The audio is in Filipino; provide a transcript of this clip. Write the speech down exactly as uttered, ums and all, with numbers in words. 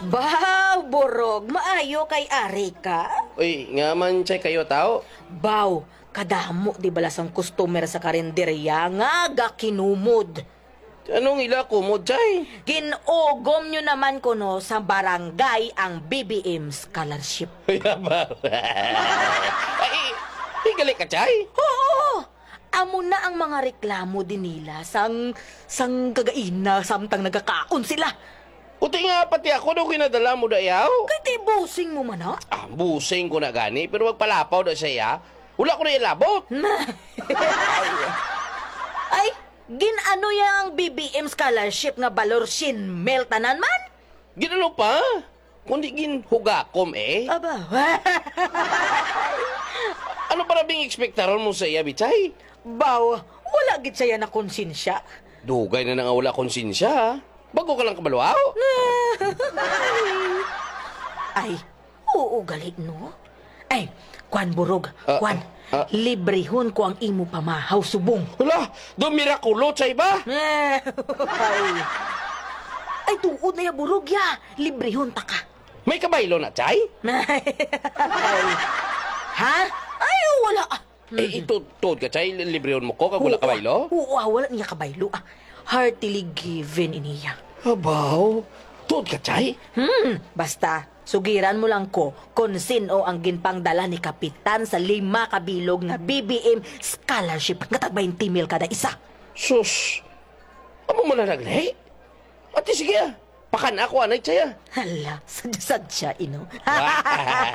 Baw, burog, maayo kay ari ka. Uy, nga man chay kayo tao. Baw, kadamo di balas ang customer sa karinderya nga gakinumod. Anong ila kumod chay? Ginugom nyo naman kuno sa barangay ang B B M scholarship. Uy, ba? Ay, higali ka chay? Oo! Amo na ang mga reklamo din nila sang sang kagaina samtang nagkakaon sila. Uti nga pati ako daw kinadala mo da yaw. Kay ti busing mo man ha? Ah, busing ko na gani, pero magpalapaw da siya. Wala ko na ilabot. Ay, ginano yang B B M scholarship nga balor sin meltanan man? Ginano pa? Kundi gin hugakom eh. Aba, Ano para bing ekspektaron mo sa iya, Bichay? baw, wala gid saya na konsensya. Dugay na nga wala konsensya, ha? Bago ka lang kabalwaw. Ay, oo galit no? Ay, kwan burog, Ah, kwan, ah, ah. librehon ko ang imo pamahaw subong. Hala, do mirakulo, chay ba? Ay, ay tuod na ya burog ya, librehon ta ka. May kabaylo na, chay? Ay, ha? Ay, wala. Eh, ito, tuod ka, chay, librehon mo ko, kag wala kabaylo? Oo, ah, wala niya kabaylo. Ah. Heartily given iniya. Abaw, tuod ka, chay? Hmm, basta, sugiran mo lang ko kung sino ang ginpangdala ni Kapitan sa lima kabilog nga B B M scholarship nga tag twenty mil kada isa. Sus, amo mo na naglay? Ate, sige, ah. Pakan ako, anay, chay, ah. Hala, sadya-sadya, ino.